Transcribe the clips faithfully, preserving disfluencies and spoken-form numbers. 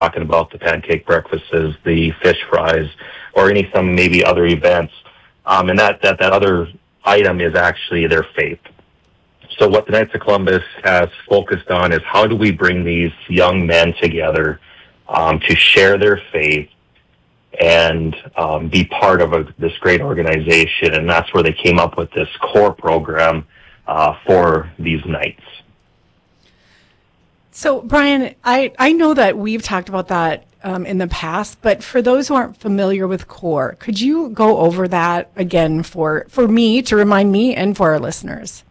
talking about the pancake breakfasts, the fish fries, or any some maybe other events. Um, and that, that, that other item is actually their faith. So what the Knights of Columbus has focused on is how do we bring these young men together um, to share their faith and um, be part of a, this great organization. And that's where they came up with this core program uh, for these Knights. So, Brian, I, I know that we've talked about that um, in the past, but for those who aren't familiar with CORE, could you go over that again for, for me, to remind me, and for our listeners?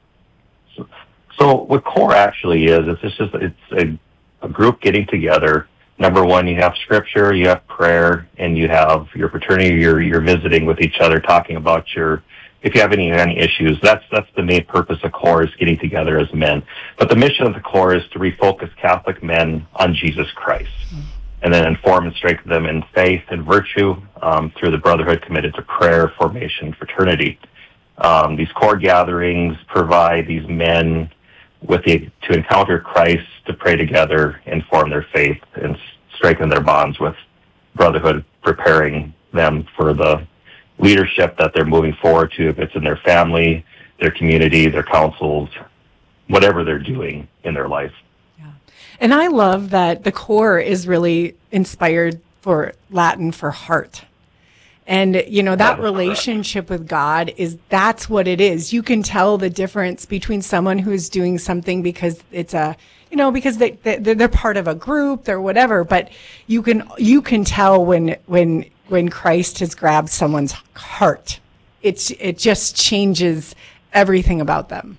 So, so what CORE actually is, it's just it's a, a group getting together. Number one, you have scripture, you have prayer, and you have your fraternity, you're, you're visiting with each other, talking about your, if you have any, any issues. That's, that's the main purpose of CORE, is getting together as men. But the mission of the CORE is to refocus Catholic men on Jesus Christ, and then inform and strengthen them in faith and virtue um, through the brotherhood committed to prayer, formation, and fraternity. Um, these CORE gatherings provide these men with the, to encounter Christ, to pray together, and form their faith, and strengthen their bonds with brotherhood, preparing them for the leadership that they're moving forward to, if it's in their family, their community, their councils, whatever they're doing in their life. Yeah. And I love that the CORE is really inspired for Latin for heart. And, you know, that relationship with God is, that's what it is. You can tell the difference between someone who's doing something because it's a, you know, because they, they, they're part of a group, they're whatever, but you can, you can tell when, when, when Christ has grabbed someone's heart. It's, it just changes everything about them.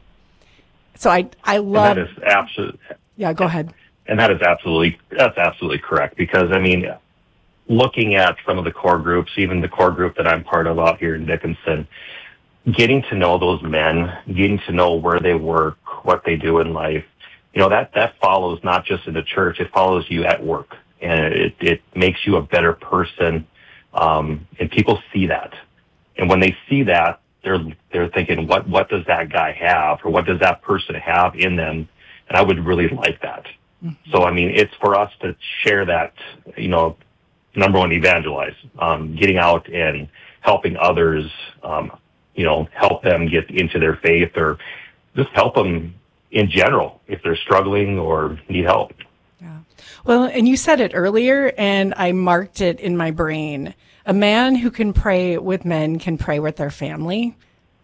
So I, I love. And that is absolutely. Yeah, go ahead. And that is absolutely, that's absolutely correct, because, I mean, looking at some of the core groups, even the core group that I'm part of out here in Dickinson, getting to know those men, getting to know where they work, what they do in life, you know, that, that follows not just in the church, it follows you at work. And it, it makes you a better person. Um, and people see that. And when they see that, they're, they're thinking, what, what does that guy have? Or what does that person have in them? And I would really like that. Mm-hmm. So, I mean, it's for us to share that, you know, number one, evangelize, um, getting out and helping others, um, you know, help them get into their faith, or just help them in general if they're struggling or need help. Yeah. Well, and you said it earlier, and I marked it in my brain. A man who can pray with men can pray with their family.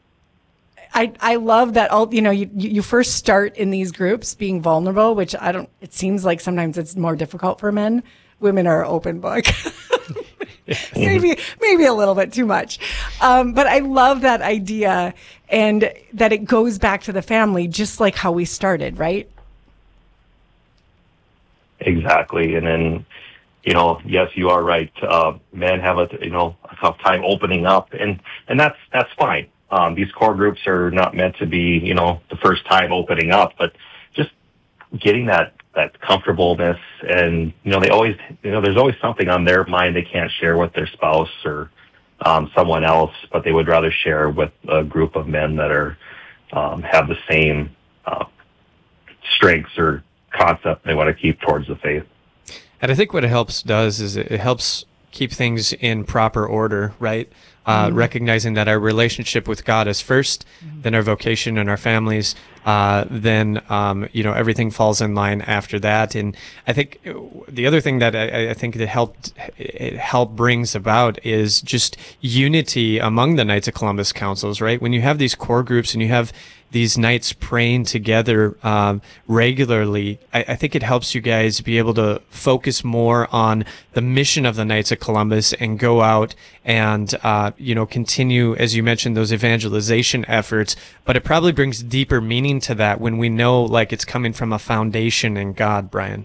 I, I love that all, you know, you, you first start in these groups being vulnerable, which I don't, it seems like sometimes it's more difficult for men. Women are open book. maybe, maybe a little bit too much. Um, but I love that idea, and that it goes back to the family, just like how we started, right? Exactly. And then, you know, yes, you are right. Uh, men have a, you know, a tough time opening up, and, and that's, that's fine. Um, these core groups are not meant to be, you know, the first time opening up, but just getting that, that comfortableness. And, you know, they always, you know, there's always something on their mind they can't share with their spouse or um, someone else, but they would rather share with a group of men that are, um, have the same uh, strengths or concept they want to keep towards the faith. And I think what it helps does is it helps keep things in proper order, right? Uh, mm-hmm. Recognizing that our relationship with God is first, mm-hmm. then our vocation and our families, uh, then, um, you know, everything falls in line after that. And I think the other thing that I, I think that helped, it help brings about is just unity among the Knights of Columbus councils, right? When you have these core groups and you have these knights praying together um, regularly, I, I think it helps you guys be able to focus more on the mission of the Knights of Columbus and go out and, uh, you know, continue, as you mentioned, those evangelization efforts. But it probably brings deeper meaning to that when we know, like, it's coming from a foundation in God, Brian.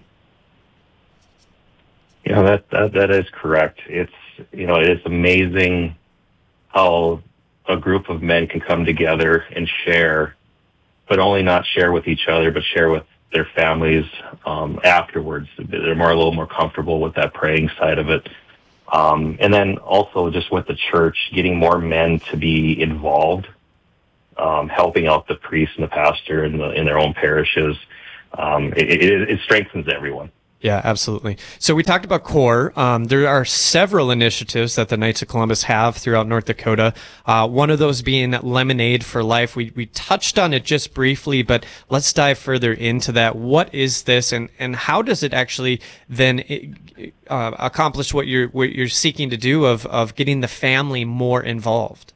Yeah, that, that, that is correct. It's, you know, it's amazing how a group of men can come together and share, but only not share with each other, but share with their families um, afterwards. They're more a little more comfortable with that praying side of it. Um, and then also just with the church, getting more men to be involved, um, helping out the priest and the pastor in, the, in their own parishes. Um, it, it, it strengthens everyone. Yeah, absolutely. So we talked about CORE. Um, there are several initiatives that the Knights of Columbus have throughout North Dakota. Uh, one of those being Lemonade for Life. We we touched on it just briefly, but let's dive further into that. What is this, and, and how does it actually then uh, accomplish what you're what you're seeking to do of of getting the family more involved?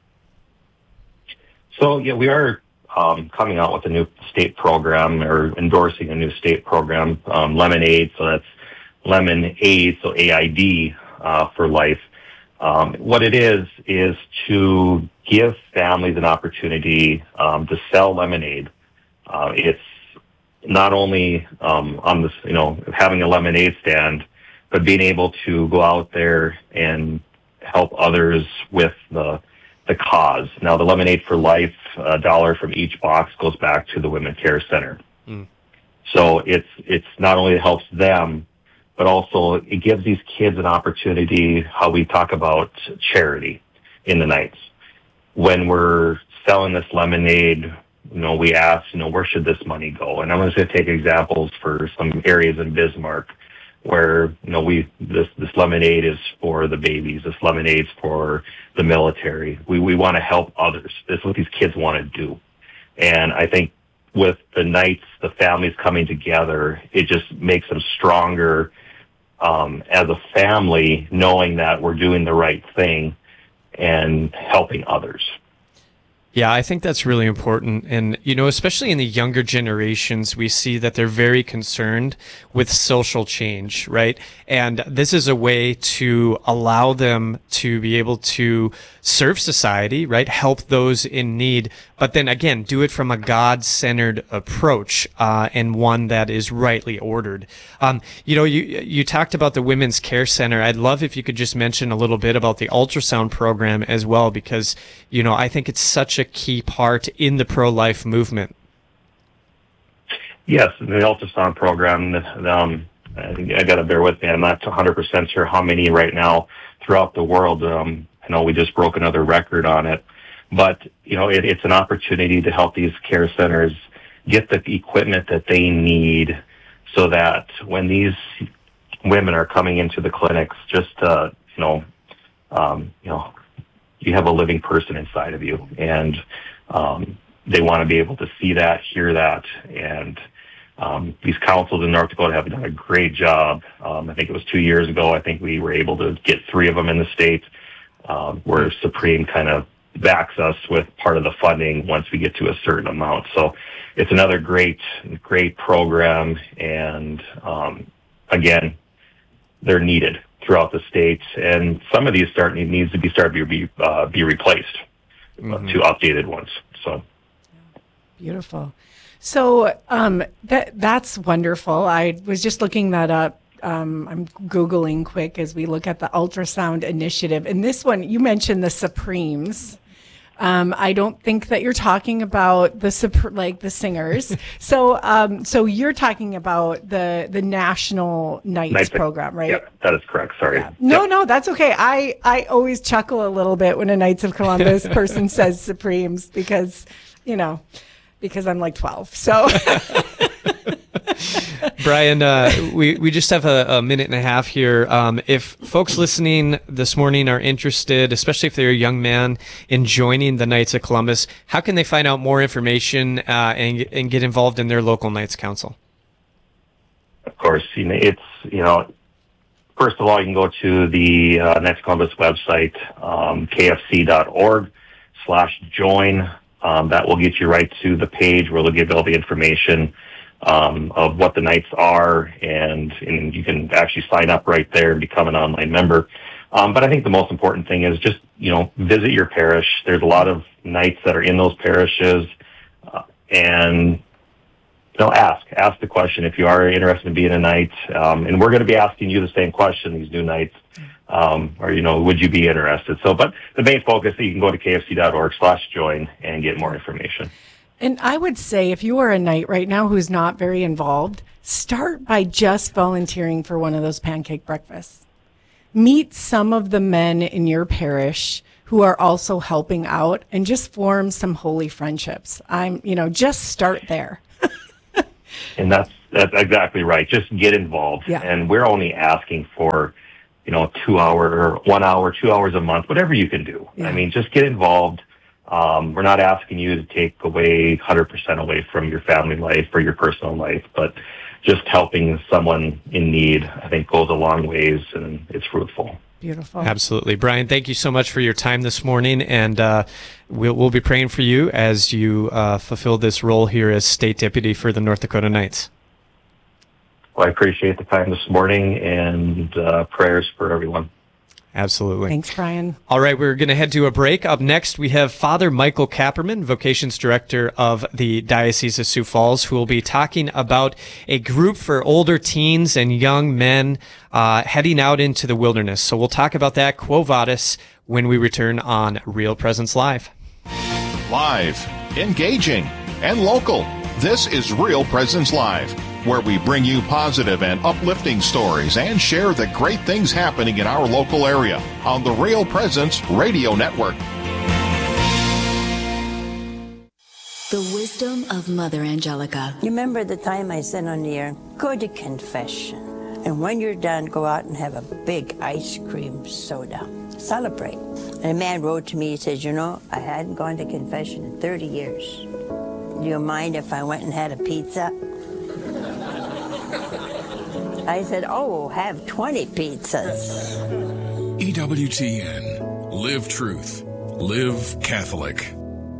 So yeah, we are Um, coming out with a new state program, or endorsing a new state program, um, Lemonade. So that's Lemon Aid, so A I D uh, for life. Um, what it is is to give families an opportunity um, to sell lemonade. Uh, it's not only um, on this, you know, having a lemonade stand, but being able to go out there and help others with the the cause. Now, the Lemonade for Life, a dollar from each box goes back to the Women Care Center. Mm. So it's it's not only helps them, but also it gives these kids an opportunity, how we talk about charity in the Knights. When we're selling this lemonade, you know, we ask, you know, where should this money go? And I'm just going to take examples for some areas in Bismarck where, you know, we, this, this lemonade is for the babies. This lemonade's for the military. We, we want to help others. This is what these kids want to do. And I think with the Knights, the families coming together, it just makes them stronger, um, as a family, knowing that we're doing the right thing and helping others. Yeah, I think that's really important. And, you know, especially in the younger generations, we see that they're very concerned with social change, right? And this is a way to allow them to be able to serve society, right? Help those in need. But then again, do it from a God-centered approach, uh, and one that is rightly ordered. Um, you know, you, you talked about the Women's Care Center. I'd love if you could just mention a little bit about the ultrasound program as well, because, you know, I think it's such a key part in the pro-life movement. Yes, the ultrasound program, um, I think I got to bear with me. I'm not one hundred percent sure how many right now throughout the world. Um, I know we just broke another record on it, but you know, it, it's an opportunity to help these care centers get the equipment that they need, so that when these women are coming into the clinics, just uh, you know, um, you know, you have a living person inside of you, and um, they want to be able to see that, hear that, and um, these councils in North Dakota have done a great job. Um, I think it was two years ago, I think we were able to get three of them in the state, um, where Supreme kind of backs us with part of the funding once we get to a certain amount. So it's another great, great program, and um, again, they're needed throughout the state, and some of these start needs to be started to be uh, be replaced mm-hmm. uh, to updated ones. So beautiful. So um, that that's wonderful. I was just looking that up. Um, I'm Googling quick as we look at the ultrasound initiative, and this one you mentioned the Supremes. Um, I don't think that you're talking about the like the singers. so, um, so you're talking about the the National Knights Nights program, right? Yeah, that is correct. Sorry. Yeah. No, yep. no, that's okay. I I always chuckle a little bit when a Knights of Columbus person says Supremes, because, you know, because I'm like twelve. So. Brian, uh, we, we just have a, a minute and a half here. Um, if folks listening this morning are interested, especially if they're a young man, in joining the Knights of Columbus, how can they find out more information uh, and, and get involved in their local Knights Council? Of course, you know, it's, you know, first of all, you can go to the uh, Knights of Columbus website, um, kfc.org slash join. Um, that will get you right to the page where they'll give you all the information Um, of what the Knights are, and, and you can actually sign up right there and become an online member. Um, but I think the most important thing is just, you know, visit your parish. There's a lot of Knights that are in those parishes, uh, and, you know, ask. Ask the question if you are interested in being a Knight. Um, and we're going to be asking you the same question, these new Knights, um, or, you know, would you be interested? So, but the main focus, you can go to kfc.org slash join and get more information. And I would say if you are a Knight right now who's not very involved, start by just volunteering for one of those pancake breakfasts. Meet some of the men in your parish who are also helping out, and just form some holy friendships. I'm, you know, just start there. And that's that's exactly right. Just get involved. Yeah. And we're only asking for, you know, two hour, one hour, two hours a month, whatever you can do. Yeah. I mean, just get involved. Um, we're not asking you to take away one hundred percent away from your family life or your personal life, but just helping someone in need, I think, goes a long ways, and it's fruitful. Beautiful. Absolutely. Brian, thank you so much for your time this morning, and uh, we'll, we'll be praying for you as you uh, fulfill this role here as State Deputy for the North Dakota Knights. Well, I appreciate the time this morning, and uh, prayers for everyone. Absolutely. Thanks, Brian. All right, we're going to head to a break. Up next, we have Father Michael Kapperman, Vocations Director of the Diocese of Sioux Falls, who will be talking about a group for older teens and young men uh, heading out into the wilderness. So we'll talk about that, Quo Vadis, when we return on Real Presence Live. Live, engaging, and local. This is Real Presence Live, where we bring you positive and uplifting stories and share the great things happening in our local area on the Real Presence Radio Network. The wisdom of Mother Angelica. You remember the time I said on the air, go to confession. And when you're done, go out and have a big ice cream soda. Celebrate. And a man wrote to me, he says, you know, I hadn't gone to confession in thirty years. Do you mind if I went and had a pizza? I said, oh, have twenty pizzas. E W T N. Live truth. Live Catholic.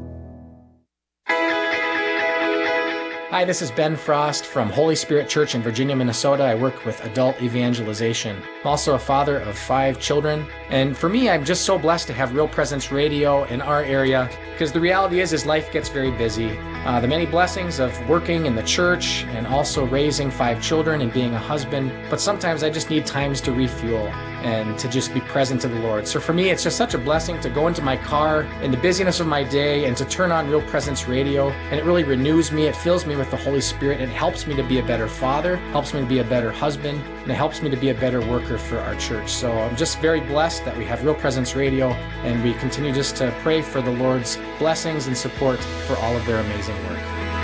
Hi, this is Ben Frost from Holy Spirit Church in Virginia, Minnesota. I work with adult evangelization. I'm also a father of five children. And for me, I'm just so blessed to have Real Presence Radio in our area, because the reality is, is life gets very busy. Uh, the many blessings of working in the church and also raising five children and being a husband. But sometimes I just need times to refuel and to just be present to the Lord. So for me, it's just such a blessing to go into my car in the busyness of my day and to turn on Real Presence Radio. And it really renews me. It fills me with the Holy Spirit. It helps me to be a better father, helps me to be a better husband, and it helps me to be a better worker for our church. So I'm just very blessed that we have Real Presence Radio, and we continue just to pray for the Lord's blessings and support for all of their amazing work.